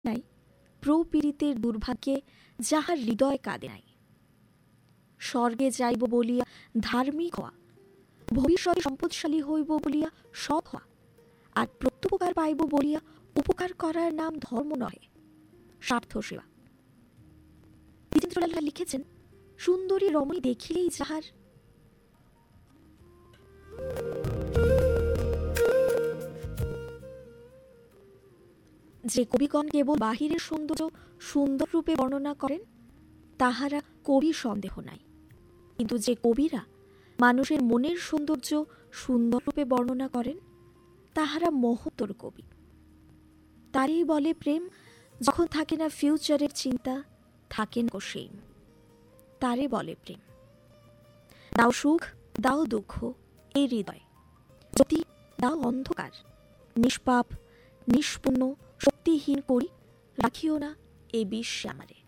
নাই প্রপীড়িতের দুর্ভাগ্যে যাহার হৃদয় কাঁদে নাই। স্বর্গে যাইব বলিয়া ধার্মিক হওয়া, ভবিষ্যতে সম্পদশালী হইব বলিয়া সৎ হওয়া, আর প্রত্যুপকার পাইব বলিয়া উপকার করার নাম ধর্ম নহে, স্বার্থ সেবা। দ্বিজেন্দ্রলাল লিখেছেন, সুন্দরী রমণী দেখিলেই যাহার যে কবিগণ কেবল বাহিরের সৌন্দর্য সুন্দর রূপে বর্ণনা করেন তাহারা কবি সন্দেহ নাই, কিন্তু যে কবিরা মানুষের মনের সৌন্দর্য সুন্দর রূপে বর্ণনা করেন তাহারা মহত্তর কবি। তারই বলে প্রেম, যখন থাকে না ফিউচারের চিন্তা, থাকে না সেম। তারে বলে প্রেম। দাও সুখ, দাও দুঃখ এই হৃদয়, যদি দাও অন্ধকার, নিষ্পাপ নিষ্পুণ্য শক্তিহীন করি রাখিও না এ বিশ্বে আমারে।